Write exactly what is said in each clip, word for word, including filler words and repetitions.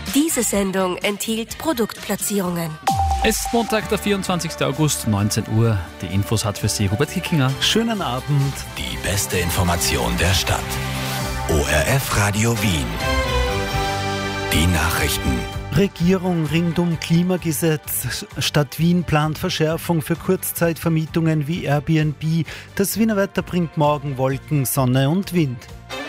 Diese Sendung enthielt Produktplatzierungen. Es ist Montag, der vierundzwanzigster August, neunzehn Uhr. Die Infos hat für Sie Hubert Kickinger. Schönen Abend. Die beste Information der Stadt. O R F Radio Wien. Die Nachrichten. Regierung ringt um Klimagesetz. Stadt Wien plant Verschärfung für Kurzzeitvermietungen wie Airbnb. Das Wiener Wetter bringt morgen Wolken, Sonne und Wind.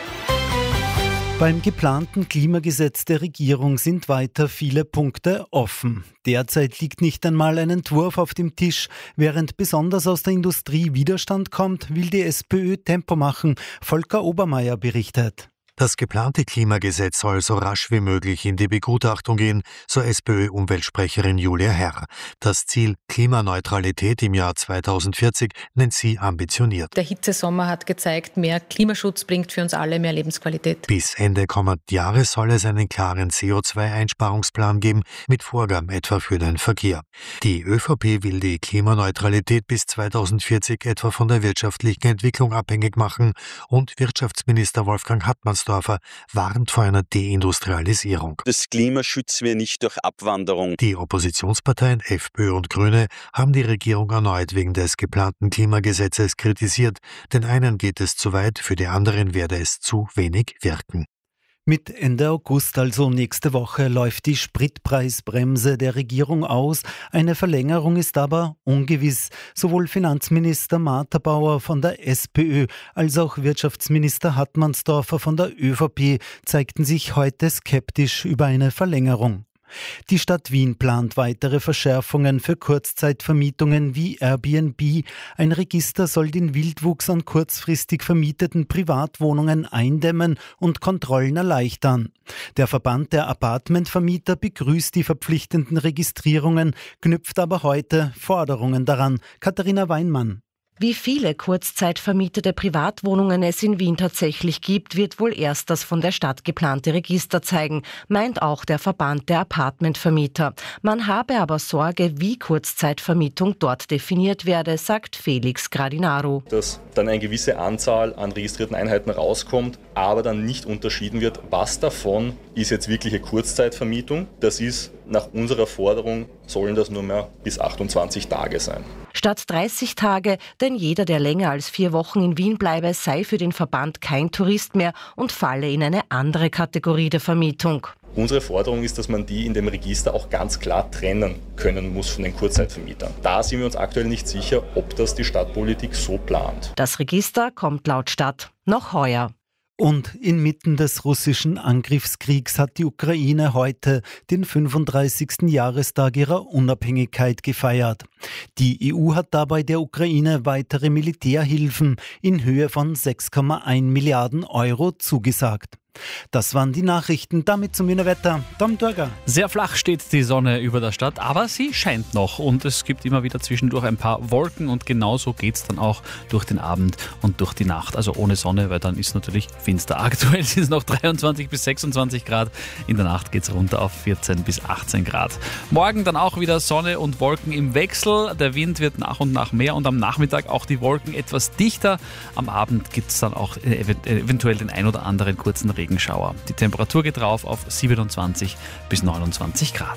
Beim geplanten Klimagesetz der Regierung sind weiter viele Punkte offen. Derzeit liegt nicht einmal ein Entwurf auf dem Tisch. Während besonders aus der Industrie Widerstand kommt, will die SPÖ Tempo machen. Volker Obermeier berichtet. Das geplante Klimagesetz soll so rasch wie möglich in die Begutachtung gehen, so SPÖ-Umweltsprecherin Julia Herr. Das Ziel Klimaneutralität im Jahr zweitausendvierzig nennt sie ambitioniert. Der Hitzesommer hat gezeigt, mehr Klimaschutz bringt für uns alle mehr Lebensqualität. Bis Ende kommenden Jahres soll es einen klaren C O zwei Einsparungsplan geben, mit Vorgaben etwa für den Verkehr. Die ÖVP will die Klimaneutralität bis zweitausendvierzig etwa von der wirtschaftlichen Entwicklung abhängig machen und Wirtschaftsminister Wolfgang Hartmannsdorfer warnt vor einer Deindustrialisierung. Das Klima schützen wir nicht durch Abwanderung. Die Oppositionsparteien FPÖ und Grüne haben die Regierung erneut wegen des geplanten Klimagesetzes kritisiert. Den einen geht es zu weit, für die anderen werde es zu wenig wirken. Mit Ende August, also nächste Woche, läuft die Spritpreisbremse der Regierung aus. Eine Verlängerung ist aber ungewiss. Sowohl Finanzminister Martha-Bauer von der SPÖ als auch Wirtschaftsminister Hartmannsdorfer von der ÖVP zeigten sich heute skeptisch über eine Verlängerung. Die Stadt Wien plant weitere Verschärfungen für Kurzzeitvermietungen wie Airbnb. Ein Register soll den Wildwuchs an kurzfristig vermieteten Privatwohnungen eindämmen und Kontrollen erleichtern. Der Verband der Apartmentvermieter begrüßt die verpflichtenden Registrierungen, knüpft aber heute Forderungen daran. Katharina Weinmann. Wie viele kurzzeitvermietete Privatwohnungen es in Wien tatsächlich gibt, wird wohl erst das von der Stadt geplante Register zeigen, meint auch der Verband der Apartmentvermieter. Man habe aber Sorge, wie Kurzzeitvermietung dort definiert werde, sagt Felix Gradinaro. Dass dann eine gewisse Anzahl an registrierten Einheiten rauskommt, aber dann nicht unterschieden wird, was davon ist jetzt wirkliche Kurzzeitvermietung. Das ist nach unserer Forderung, sollen das nur mehr bis achtundzwanzig Tage sein. Statt dreißig Tage, denn jeder, der länger als vier Wochen in Wien bleibe, sei für den Verband kein Tourist mehr und falle in eine andere Kategorie der Vermietung. Unsere Forderung ist, dass man die in dem Register auch ganz klar trennen können muss von den Kurzzeitvermietern. Da sind wir uns aktuell nicht sicher, ob das die Stadtpolitik so plant. Das Register kommt laut Stadt noch heuer. Und inmitten des russischen Angriffskriegs hat die Ukraine heute den fünfunddreißigsten Jahrestag ihrer Unabhängigkeit gefeiert. Die E U hat dabei der Ukraine weitere Militärhilfen in Höhe von sechs Komma eins Milliarden Euro zugesagt. Das waren die Nachrichten. Damit zum Wiener Wetter. Tom Dörger. Sehr flach steht die Sonne über der Stadt, aber sie scheint noch und es gibt immer wieder zwischendurch ein paar Wolken und genauso geht es dann auch durch den Abend und durch die Nacht. Also ohne Sonne, weil dann ist natürlich finster. Aktuell sind es noch dreiundzwanzig bis sechsundzwanzig Grad. In der Nacht geht es runter auf vierzehn bis achtzehn Grad. Morgen dann auch wieder Sonne und Wolken im Wechsel. Der Wind wird nach und nach mehr und am Nachmittag auch die Wolken etwas dichter. Am Abend gibt es dann auch eventuell den ein oder anderen kurzen Regenschauer. Die Temperatur geht rauf auf siebenundzwanzig bis neunundzwanzig Grad.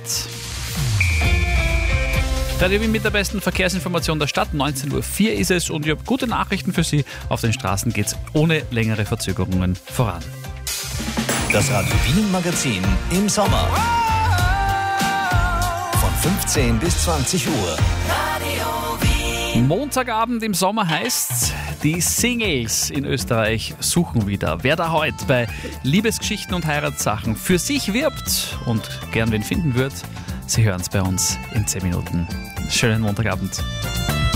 Radio Wien mit der besten Verkehrsinformation der Stadt. neunzehn Uhr vier ist es und ich habe gute Nachrichten für Sie. Auf den Straßen geht es ohne längere Verzögerungen voran. Das Radio Wien Magazin im Sommer. Von fünfzehn bis zwanzig Uhr. Montagabend im Sommer heißt's, die Singles in Österreich suchen wieder. Wer da heute bei Liebesgeschichten und Heiratssachen für sich wirbt und gern wen finden wird, Sie hören es bei uns in zehn Minuten. Schönen Montagabend.